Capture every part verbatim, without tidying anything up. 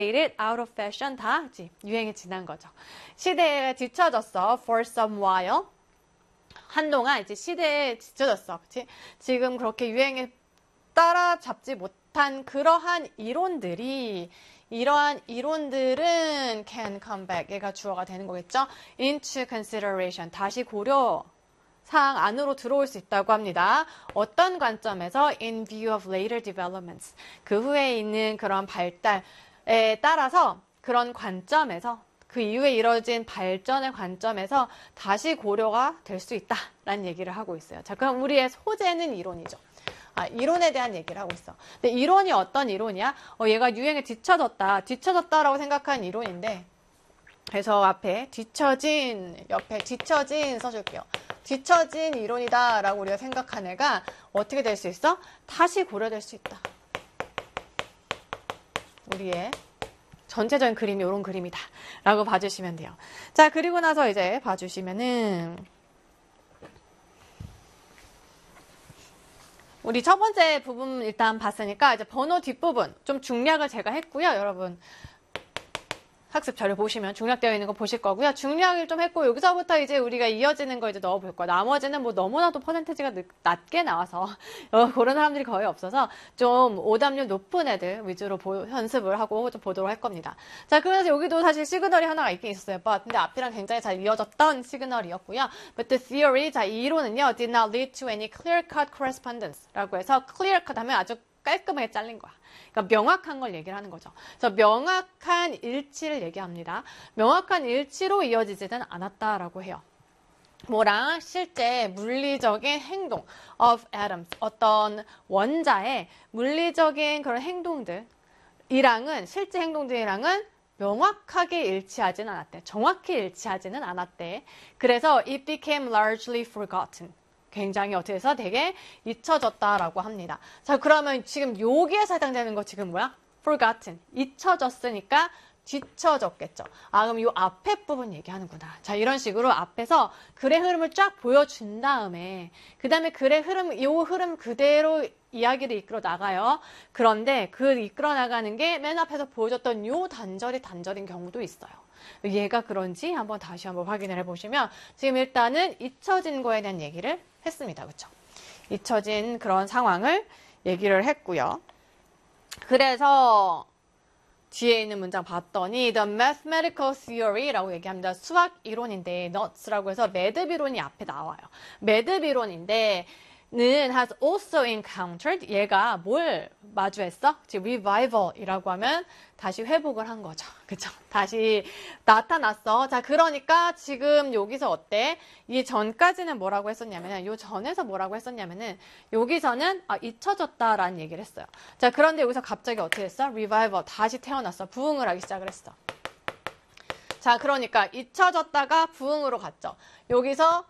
out of fashion 다 유행에 지난 거죠. 시대에 뒤처졌어. for some while. 한동안 이제 시대에 뒤처졌어. 그치? 지금 그렇게 유행에 따라잡지 못한 그러한 이론들이 이러한 이론들은 can come back. 얘가 주어가 되는 거겠죠? into consideration. 다시 고려 사항 안으로 들어올 수 있다고 합니다. 어떤 관점에서 in view of later developments. 그 후에 있는 그런 발달에 따라서 그런 관점에서 그 이후에 이뤄진 발전의 관점에서 다시 고려가 될 수 있다라는 얘기를 하고 있어요. 자, 그럼 우리의 소재는 이론이죠. 아, 이론에 대한 얘기를 하고 있어. 근데 이론이 어떤 이론이야? 어, 얘가 유행에 뒤처졌다. 뒤처졌다라고 생각한 이론인데 그래서 앞에 뒤처진, 옆에 뒤처진 써줄게요. 뒤처진 이론이다 라고 우리가 생각한 애가 어떻게 될 수 있어? 다시 고려될 수 있다. 우리의 전체적인 그림이 이런 그림이다 라고 봐주시면 돼요. 자, 그리고 나서 이제 봐주시면은 우리 첫 번째 부분 일단 봤으니까 이제 번호 뒷부분 좀 중략을 제가 했고요. 여러분 학습 자료 보시면 중략되어 있는 거 보실 거고요. 중략을 좀 했고 여기서부터 이제 우리가 이어지는 거 이제 넣어볼 거야. 나머지는 뭐 너무나도 퍼센테이지가 낮게 나와서 어, 그런 사람들이 거의 없어서 좀 오답률 높은 애들 위주로 보, 연습을 하고 좀 보도록 할 겁니다. 자, 그래서 여기도 사실 시그널이 하나가 있긴 있었어요. But 근데 앞이랑 굉장히 잘 이어졌던 시그널이었고요. But the theory, 자, 이 이론은요, did not lead to any clear-cut correspondence라고 해서 clear-cut 하면 아주 깔끔하게 잘린 거야. 그러니까 명확한 걸 얘기를 하는 거죠. 그래서 명확한 일치를 얘기합니다. 명확한 일치로 이어지지는 않았다라고 해요. 뭐랑 실제 물리적인 행동 of atoms, 어떤 원자의 물리적인 그런 행동들 이랑은 실제 행동들이랑은 명확하게 일치하지는 않았대. 정확히 일치하지는 않았대. 그래서 it became largely forgotten. 굉장히 어떻게 해서 되게 잊혀졌다라고 합니다. 자, 그러면 지금 여기에서 해당되는 거 지금 뭐야? forgotten. 잊혀졌으니까 뒤쳐졌겠죠. 아, 그럼 이 앞에 부분 얘기하는구나. 자, 이런 식으로 앞에서 글의 흐름을 쫙 보여준 다음에 그 다음에 글의 흐름, 이 흐름 그대로 이야기를 이끌어 나가요. 그런데 그 이끌어 나가는 게 맨 앞에서 보여줬던 요 단절이 단절인 경우도 있어요. 얘가 그런지 한번 다시 한번 확인을 해보시면 지금 일단은 잊혀진 거에 대한 얘기를 했습니다. 그렇죠? 잊혀진 그런 상황을 얘기를 했고요. 그래서 뒤에 있는 문장 봤더니 the mathematical theory라고 얘기합니다. 수학 이론인데 nuts라고 해서 매듭 이론이 앞에 나와요. 매듭 이론인데 는 has also encountered 얘가 뭘 마주했어? 지금 revival이라고 하면 다시 회복을 한 거죠. 그쵸? 다시 나타났어. 자, 그러니까 지금 여기서 어때? 이 전까지는 뭐라고 했었냐면은 요 전에서 뭐라고 했었냐면은 여기서는 아, 잊혀졌다라는 얘기를 했어요. 자, 그런데 여기서 갑자기 어떻게 했어? revival 다시 태어났어. 부흥을 하기 시작을 했어. 자, 그러니까 잊혀졌다가 부흥으로 갔죠. 여기서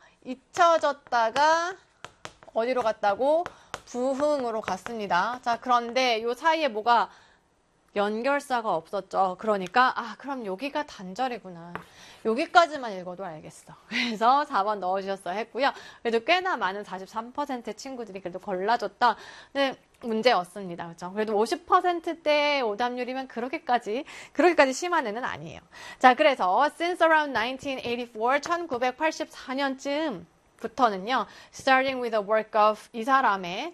잊혀졌다가 어디로 갔다고? 부흥으로 갔습니다. 자, 그런데 요 사이에 뭐가 연결사가 없었죠. 그러니까 아, 그럼 여기가 단절이구나. 여기까지만 읽어도 알겠어. 그래서 사 번 넣어주셨어야 했고요. 그래도 꽤나 많은 사십삼 퍼센트 친구들이 그래도 골라줬던 네, 문제였습니다. 그렇죠? 그래도 오십 퍼센트대 오답률이면 그렇게까지 그렇게까지 심한 애는 아니에요. 자, 그래서 since around nineteen eighty-four, 천구백팔십사 년쯤 부터는요, starting with the work of 이 사람의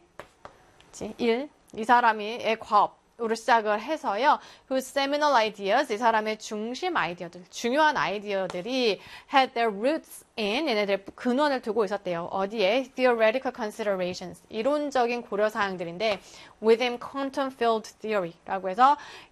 일, 이 사람의 과업으로 시작을 해서요, whose seminal ideas, 이 사람의 중심 아이디어들, 중요한 아이디어들이 had their roots in, 얘네들 근원을 두고 있었대요. 어디에? theoretical considerations, 이론적인 고려사항들인데 within quantum field theory라고 해서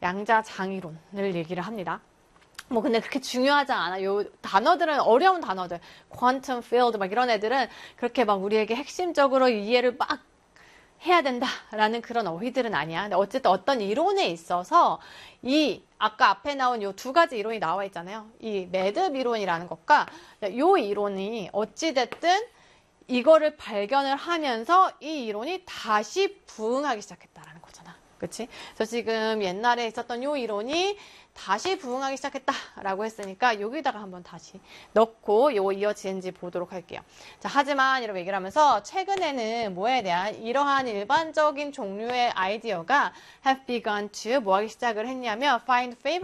양자장이론을 얘기를 합니다. 뭐 근데 그렇게 중요하지 않아. 요 단어들은 어려운 단어들, quantum field 막 이런 애들은 그렇게 막 우리에게 핵심적으로 이해를 막 해야 된다라는 그런 어휘들은 아니야. 근데 어쨌든 어떤 이론에 있어서 이 아까 앞에 나온 요 두 가지 이론이 나와 있잖아요. 이 매듭 이론이라는 것과 요 이론이 어찌됐든 이거를 발견을 하면서 이 이론이 다시 부흥하기 시작했다라는 거잖아. 그치? 그래서 지금 옛날에 있었던 요 이론이 다시 부흥하기 시작했다라고 했으니까 여기다가 한번 다시 넣고 요 이어지는지 보도록 할게요. 자, 하지만 이렇게 얘기를 하면서 최근에는 뭐에 대한 이러한 일반적인 종류의 아이디어가 have begun to 뭐 하기 시작을 했냐면 find favor